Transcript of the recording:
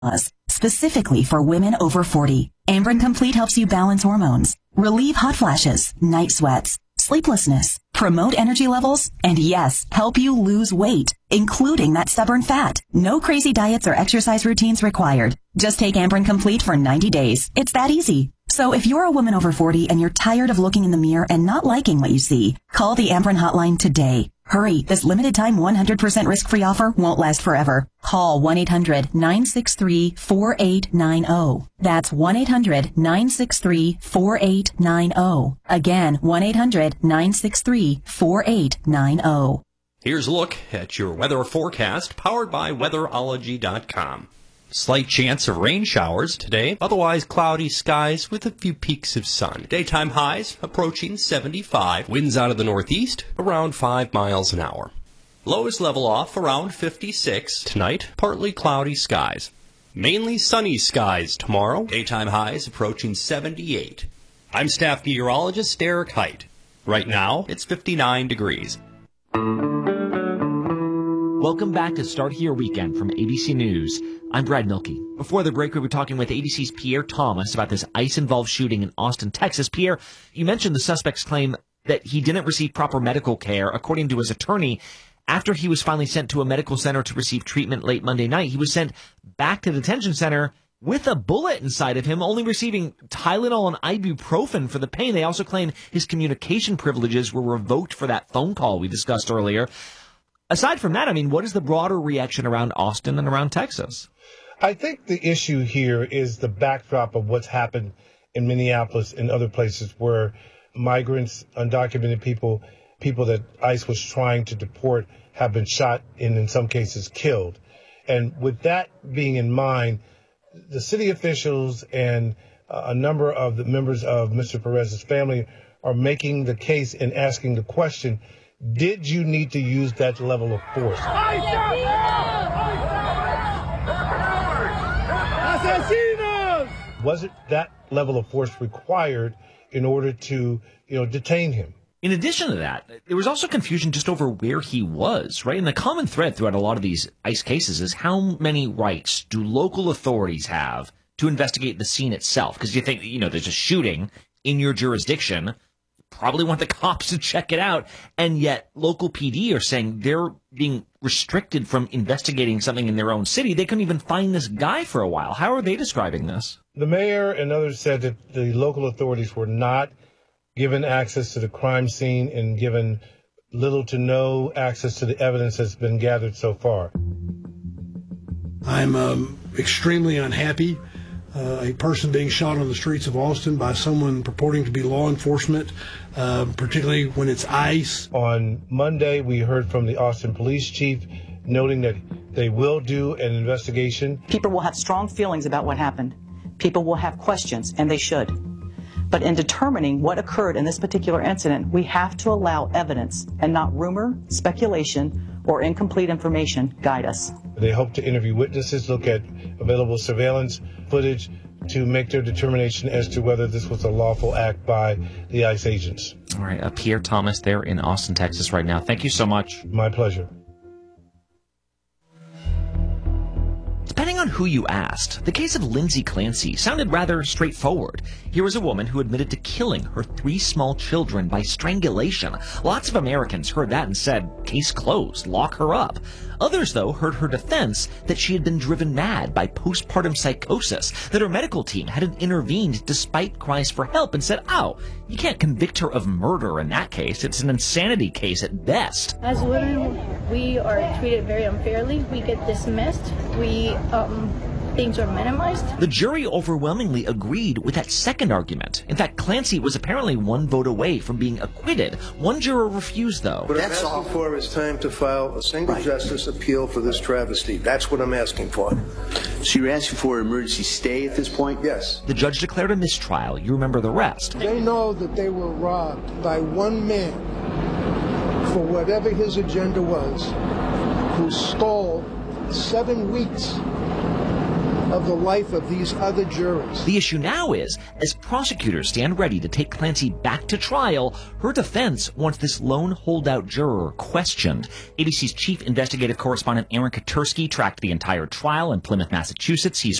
specifically for women over 40. Amberen Complete helps you balance hormones, relieve hot flashes, night sweats, sleeplessness, promote energy levels, and yes, help you lose weight, including that stubborn fat. No crazy diets or exercise routines required. Just take Amberen Complete for 90 days. It's that easy. So if you're a woman over 40 and you're tired of looking in the mirror and not liking what you see, call the Amberen hotline today. Hurry, this limited time 100% risk-free offer won't last forever. Call 1-800-963-4890. That's 1-800-963-4890. Again, 1-800-963-4890. Here's a look at your weather forecast powered by weatherology.com. Slight chance of rain showers today, otherwise cloudy skies with a few peaks of sun. Daytime highs approaching 75, winds out of the northeast around 5 miles an hour. Lows level off around 56 tonight, partly cloudy skies. Mainly sunny skies tomorrow, daytime highs approaching 78. I'm staff meteorologist Derek Height. Right now, it's 59 degrees. Welcome back to Start Here Weekend from ABC News. I'm Brad Milkey. Before the break, we were talking with ABC's Pierre Thomas about this ICE-involved shooting in Austin, Texas. Pierre, you mentioned the suspect's claim that he didn't receive proper medical care. According to his attorney, after he was finally sent to a medical center to receive treatment late Monday night, he was sent back to the detention center with a bullet inside of him, only receiving Tylenol and ibuprofen for the pain. They also claim his communication privileges were revoked for that phone call we discussed earlier. Aside from that, I mean, what is the broader reaction around Austin and around Texas? I think the issue here is the backdrop of what's happened in Minneapolis and other places where migrants, undocumented people that ICE was trying to deport have been shot and in some cases killed. And with that being in mind, the city officials and a number of the members of Mr. Perez's family are making the case and asking the question, did you need to use that level of force? Was it that level of force required in order to, detain him? In addition to that, there was also confusion just over where he was, right? And the common thread throughout a lot of these ICE cases is how many rights do local authorities have to investigate the scene itself? Because you think, there's a shooting in your jurisdiction, probably want the cops to check it out, and yet local PD are saying they're being restricted from investigating something in their own city. They couldn't even find this guy for a while. How are they describing this? The mayor and others said that the local authorities were not given access to the crime scene and given little to no access to the evidence that's been gathered so far. I'm extremely unhappy. A person being shot on the streets of Austin by someone purporting to be law enforcement, particularly when it's ICE. On Monday, we heard from the Austin police chief noting that they will do an investigation. People will have strong feelings about what happened. People will have questions, and they should. But in determining what occurred in this particular incident, we have to allow evidence and not rumor, speculation, or incomplete information guide us. They hope to interview witnesses, look at available surveillance footage to make their determination as to whether this was a lawful act by the ICE agents. All right, Pierre Thomas there in Austin, Texas right now. Thank you so much. My pleasure. Depending on who you asked, the case of Lindsay Clancy sounded rather straightforward. Here was a woman who admitted to killing her 3 small children by strangulation. Lots of Americans heard that and said, case closed, lock her up. Others, though, heard her defense that she had been driven mad by postpartum psychosis, that her medical team hadn't intervened despite cries for help and said, oh, you can't convict her of murder in that case. It's an insanity case at best. As women, we are treated very unfairly. We get dismissed. Things are minimized. The jury overwhelmingly agreed with that second argument. In fact, Clancy was apparently 1 vote away from being acquitted. One juror refused, though. What I'm asking for is time to file a single justice appeal for this travesty. That's what I'm asking for. So you're asking for an emergency stay at this point? Yes. The judge declared a mistrial. You remember the rest. They know that they were robbed by one man for whatever his agenda was, who stole 7 weeks of the life of these other jurors. The issue now is, as prosecutors stand ready to take Clancy back to trial, her defense wants this lone holdout juror questioned. ABC's chief investigative correspondent Aaron Katersky tracked the entire trial in Plymouth, Massachusetts. He's